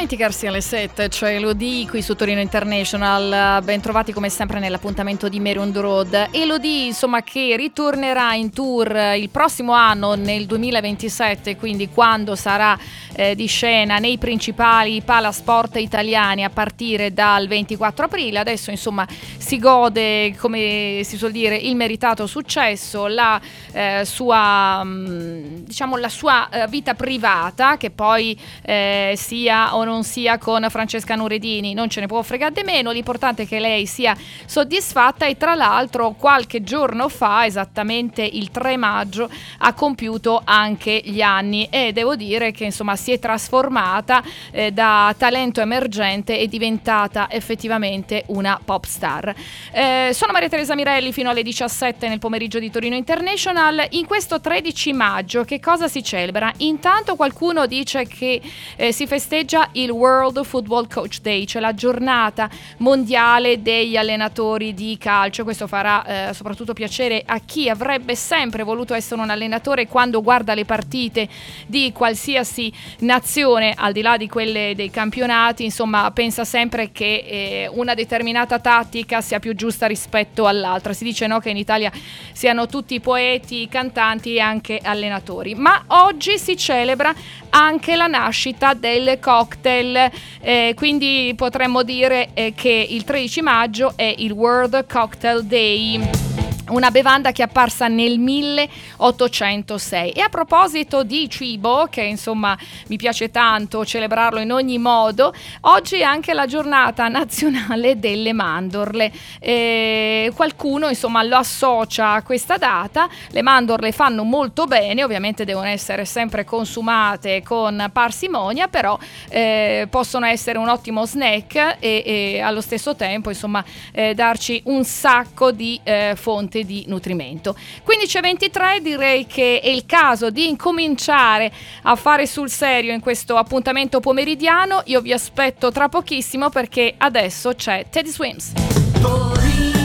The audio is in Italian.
dimenticarsi alle 7, c'è Elodie qui su Torino International. Ben trovati come sempre nell'appuntamento di Mary on the Road. Elodie, insomma, che ritornerà in tour il prossimo anno, nel 2027, quindi quando sarà di scena nei principali palasport italiani a partire dal 24 aprile. Adesso, insomma, si gode, come si suol dire, il meritato successo, la sua vita privata, che poi sia o non sia con Francesca Nuredini non ce ne può fregare di meno, l'importante è che lei sia soddisfatta. E tra l'altro qualche giorno fa, esattamente il 3 maggio, ha compiuto anche gli anni, e devo dire che insomma si è trasformata da talento emergente e diventata effettivamente una pop star. Sono Maria Teresa Mirelli fino alle 17 nel pomeriggio di Torino International. In questo 13 maggio che cosa si celebra? Intanto qualcuno dice che si festeggia il World Football Coach Day, cioè la giornata mondiale degli allenatori di calcio. Questo farà soprattutto piacere a chi avrebbe sempre voluto essere un allenatore, quando guarda le partite di qualsiasi nazione, al di là di quelle dei campionati, insomma pensa sempre che una determinata tattica sia più giusta rispetto all'altra. Si dice no, che in Italia siano tutti poeti, cantanti e anche allenatori, ma oggi si celebra anche la nascita del cocktail, quindi potremmo dire che il 13 maggio è il World Cocktail Day, una bevanda che è apparsa nel 1806. E a proposito di cibo, che insomma mi piace tanto celebrarlo in ogni modo, oggi è anche la giornata nazionale delle mandorle. Qualcuno insomma lo associa a questa data. Le mandorle fanno molto bene, ovviamente devono essere sempre consumate con parsimonia, però possono essere un ottimo snack e allo stesso tempo insomma darci un sacco di fonti di nutrimento. 15:23, direi che è il caso di incominciare a fare sul serio in questo appuntamento pomeridiano. Io vi aspetto tra pochissimo, perché adesso c'è Teddy Swims.